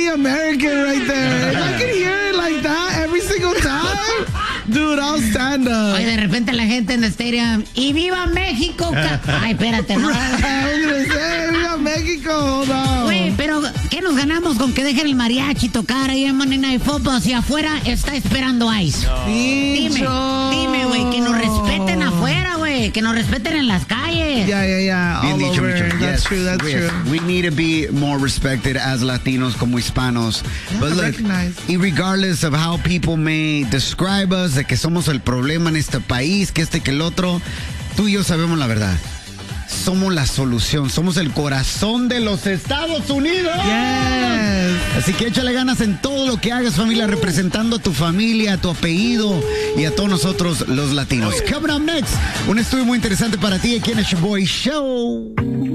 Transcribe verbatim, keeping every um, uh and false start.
truly American right there. If I could hear it like that every single time, dude, I'll stand up. Oye, de repente la gente en el stadium, ¡y viva México! Ay, espérate, ¿no? ¡Viva México! Hold on. Güey, pero ¿qué nos ganamos con que dejen el mariachi tocar ahí en Monday Night Football si afuera está esperando Ice? No. Dime, dime, güey, que nos respeten afuera, güey, que nos respeten en las calles. Yeah, yeah, yeah. All Bien dicho, over. Micho. That's Yes, true, that's yes. true. We need to be more respected as Latinos, como hispanos. Yeah, But look, recognize. regardless of how people may describe us, de que somos el problema en este país, que este que el otro, tú y yo sabemos la verdad. Somos la solución, somos el corazón de los Estados Unidos. Yes. Así que échale ganas en todo lo que hagas, familia, uh. representando a tu familia, a tu apellido y a todos nosotros los latinos. Coming up next, un estudio muy interesante para ti aquí en el Show Boy Show.